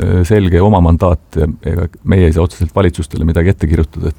selge oma mandaat ja ega meie ei saa otseselt valitsustele midagi ette kirjutada,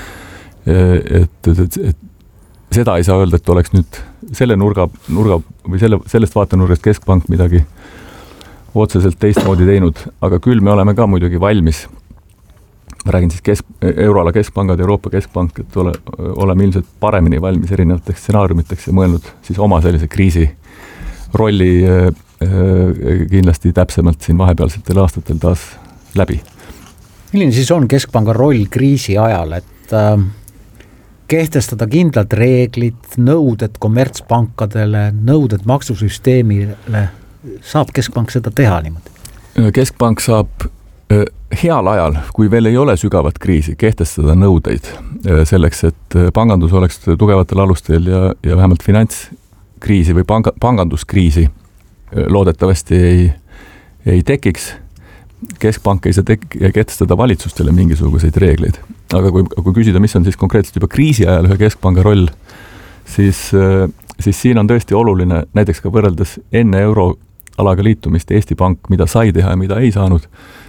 et seda ei saa öelda, et oleks nüüd selle nurga või sellest vaatenurgast keskpank midagi otseselt teistmoodi teinud, aga küll me oleme ka muidugi valmis. Ma räägin siis euroala keskpangad, Euroopa Keskpank, et oleme ilmselt paremini valmis erinevateks stsenaariumiteks ja mõelnud siis oma sellise kriisi rolli kindlasti täpsemalt siin vahepealsetel aastatel taas läbi. Milline siis on keskpanga roll kriisi ajal, et kehtestada kindlad reeglid, nõuded kommertspankadele, nõuded maksusüsteemile, saab keskpank seda teha niimoodi? Keskpank saab heal ajal, kui veel ei ole sügavat kriisi, kehtestada nõudeid selleks, et pangandus oleks tugevatel alustel ja vähemalt finantskriisi või panganduskriisi loodetavasti ei tekiks. Keskpank ei saa kehtestada valitsustele mingisuguseid reegleid. Aga kui küsida, mis on siis konkreetselt juba kriisi ajal ühe keskpanga roll, siis siin on tõesti oluline, näiteks ka võrreldes enne euroalaga liitumist Eesti Pank, mida sai teha ja mida ei saanud,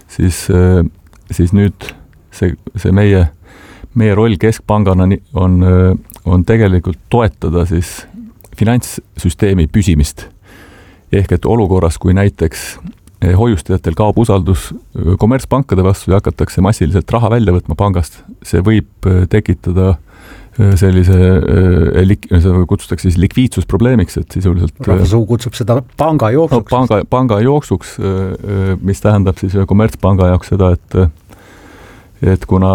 siis nüüd see meie roll keskpangana on tegelikult toetada siis finantssüsteemi püsimist. Ehk et olukorras, kui näiteks hoiustajatel kaob usaldus kommertspankade vastu ja hakatakse massiliselt raha välja võtma pangast, see võib tekitada sellise, kutsutakse siis likviidsusprobleemiks, et sisuliselt rahvasuu kutsub seda panga jooksuks. Panga jooksuks, mis tähendab siis kommertspanga jaoks seda, et kuna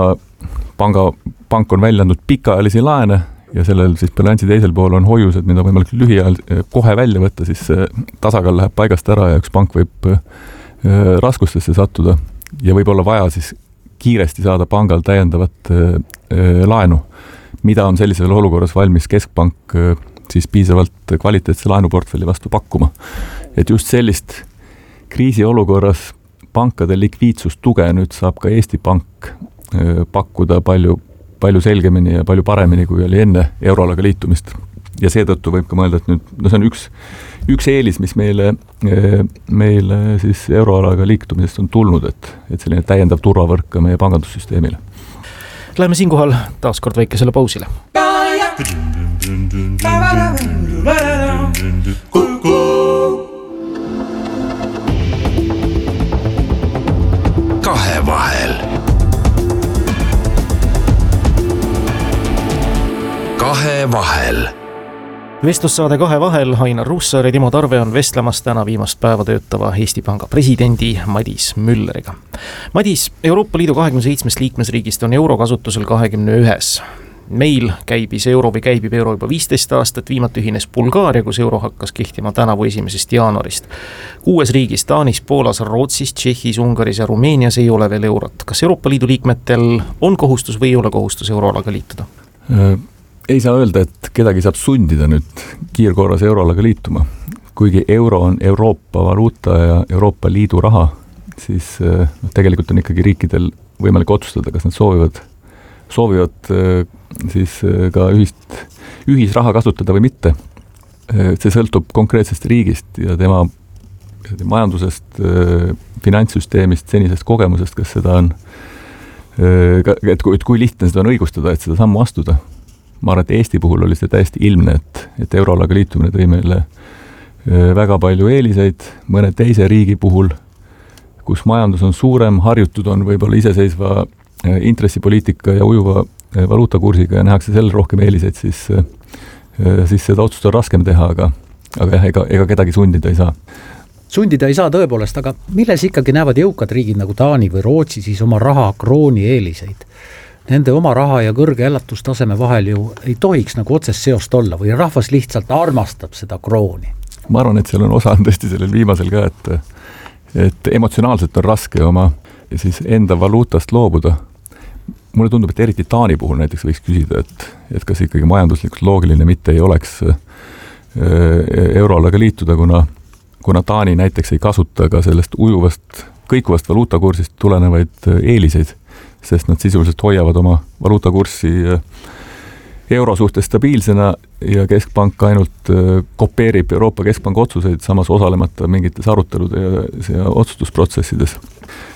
pank on välja andnud pikaajalisi laene ja sellel siis bilansi teisel pool on hoiused, mida võimalik lühiajal kohe välja võtta, siis tasakaal läheb paigast ära ja üks pank võib raskustesse sattuda ja võib olla vaja siis kiiresti saada pangal täiendavat laenu, mida on sellisel olukorras valmis keskpank siis piisavalt kvaliteetse laenuportfelli vastu pakkuma. Et just sellist kriisiolukorras pankade likviidsustuge nüüd saab ka Eesti Pank pakkuda palju selgemini ja palju paremini, kui oli enne euroalaga liitumist. Ja seetõttu võib ka mõelda, et nüüd, see on üks eelis, mis meile siis euroalaga liitumisest on tulnud, et selline täiendav turvavõrk ka meie pangandussüsteemile. Läheme siinkohal taas kord väikesele pausile. Kahevahel. Kahevahel. Vestlussaade Kahevahel, Ainar Ruussaar ja Timo Tarve on vestlemas täna viimast päeva töötava Eesti Panga presidendi Madis Mülleriga. Madis, Euroopa Liidu 27 liikmesriigist on euro kasutusel 21. Meil käibib euro juba 15 aastat, viimati ühines Bulgaaria, kus euro hakkas kehtima tänavu 1. jaanuarist. 6 riigis, Taanis, Poolas, Rootsis, Tšehhis, Ungaris ja Rumeenias ei ole veel eurot. Kas Euroopa Liidu liikmetel on kohustus või ei ole kohustus euroalaga liituda? Ei saa öelda, et kedagi saab sundida nüüd kiirkorras euroalaga liituma. Kuigi euro on Euroopa valuuta ja Euroopa Liidu raha, siis tegelikult on ikkagi riikidel võimalik otsustada, kas nad soovivad siis ka ühisraha kasutada või mitte. See sõltub konkreetsest riigist ja tema majandusest, finantssüsteemist, senisest kogemusest, kas seda on, et kui lihtne seda on õigustada, et seda sammu astuda. Ma arvan, et Eesti puhul oli see täiesti ilmne, et euroalaga liitumine tõi meile väga palju eeliseid, mõne teise riigi puhul, kus majandus on suurem, harjutud on võib-olla iseseisva intressipoliitika ja ujuva valuutakursiga ja nähakse selle rohkem eeliseid, siis seda otsust on raskem teha, aga ega kedagi sundida ei saa. Sundida ei saa tõepoolest, aga milles ikkagi näevad jõukad riigid nagu Taani või Rootsi siis oma raha krooni eeliseid? Nende oma raha ja kõrge elatustaseme vahel ju ei tohiks nagu otsest seost olla või rahvas lihtsalt armastab seda krooni. Ma arvan, et seal on osa tõesti sellel viimasel ka, et emotsionaalselt on raske oma siis enda valuutast loobuda. Mulle tundub, et eriti Taani puhul näiteks võiks küsida, et kas ikkagi majanduslikult loogiline mitte ei oleks euroalaga liituda, kuna Taani näiteks ei kasuta ka sellest kõikuvast valuutakursist tulenevaid eeliseid, sest nad sisuliselt hoiavad oma valuutakurssi euro suhtes stabiilsena ja keskpank ainult kopeerib Euroopa Keskpanga otsuseid, samas osalemata mingites arutelude ja otsustusprotsessides.